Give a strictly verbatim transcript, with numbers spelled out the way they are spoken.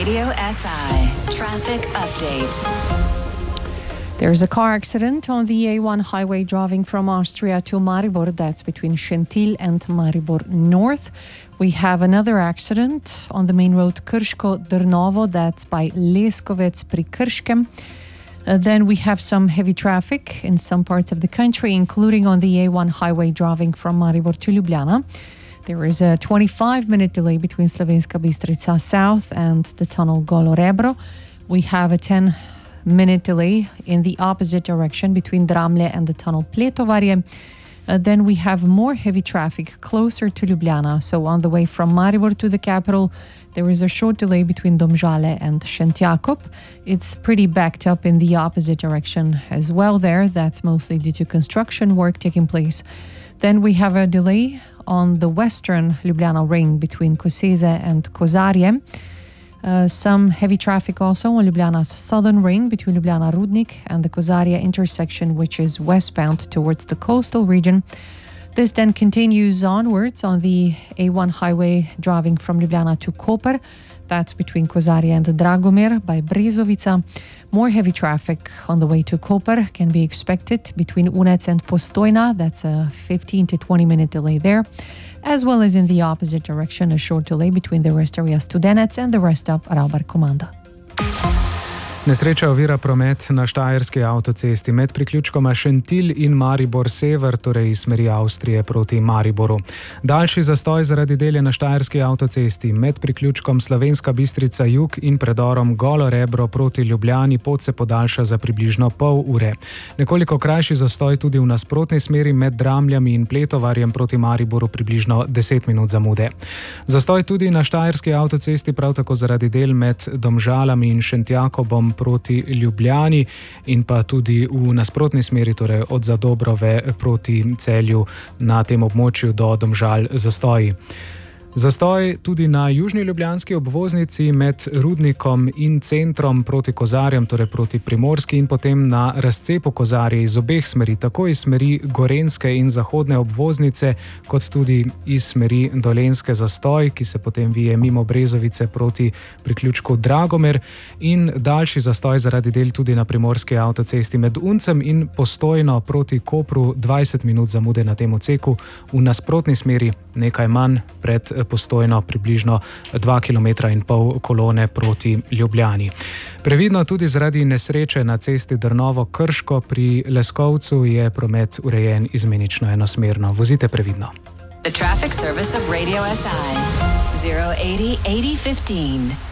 Radio S I Traffic Update. There's a car accident on the A one highway driving from Austria to Maribor. That's between Šentilj and Maribor North. We have another accident on the main road Krško-Drnovo. That's by Leskovec pri Krškem. Uh, then we have some heavy traffic in some parts of the country, including on the A one highway driving from Maribor to Ljubljana. There is a twenty-five minute delay between Slovenska Bistrica South and the tunnel Golo Rebro. We have a ten minute delay in the opposite direction between Dramlje and the tunnel Pletovarje. Uh, then we have more heavy traffic closer to Ljubljana. So on the way from Maribor to the capital, there is a short delay between Domžale and Šentjakov. It's pretty backed up in the opposite direction as well there. That's mostly due to construction work taking place. Then we have a delay on the western Ljubljana ring between Koseze and Kozarje. Uh, some heavy traffic also on Ljubljana's southern ring between Ljubljana Rudnik and the Kozarje intersection, which is westbound towards the coastal region. This then continues onwards on the A one highway driving from Ljubljana to Koper. That's between Kozarje and Dragomir by Brezovica. More heavy traffic on the way to Koper can be expected between Unec and Postojna. That's a fifteen to twenty minute delay there. As well as in the opposite direction, a short delay between the rest area Studenec and the rest of Raubar Komanda. Nesreča ovira promet na štajerski avtocesti med priključkoma Šentilj in Maribor Sever, torej iz smeri Avstrije proti Mariboru. Daljši zastoj zaradi delja na štajerski avtocesti med priključkom Slovenska Bistrica Jug in predorom Golo Rebro proti Ljubljani pot se podaljša za približno pol ure. Nekoliko krajši zastoj tudi v nasprotni smeri med Dramljami in Pletovarjem proti Mariboru, približno deset minut zamude. Zastoj tudi na štajerski avtocesti prav tako zaradi del med Domžalami in Šentjakovom proti Ljubljani in pa tudi v nasprotni smeri, torej od Zadobrove proti Celju na tem območju do Domžal zastoji. Zastoj tudi na južni ljubljanski obvoznici med Rudnikom in centrom proti Kozarjem, torej proti Primorski, in potem na razcepu Kozarje iz obeh smeri, tako iz smeri Gorenjske in zahodne obvoznice, kot tudi iz smeri Dolenjske zastoj, ki se potem vije mimo Brezovice proti priključku Dragomir, in daljši zastoj zaradi del tudi na primorski avtocesti med Uncem in Postojno proti Kopru, dvajset minut zamude na tem odseku, v nasprotni smeri nekaj manj pred Postojno, približno dva kilometra in pol kolone proti Ljubljani. Previdno tudi zaradi nesreče na cesti Drnovo-Krško pri Leskovcu je promet urejen izmenično enosmerno. Vozite previdno. The traffic service of Radio S I zero eighty eighty fifteen.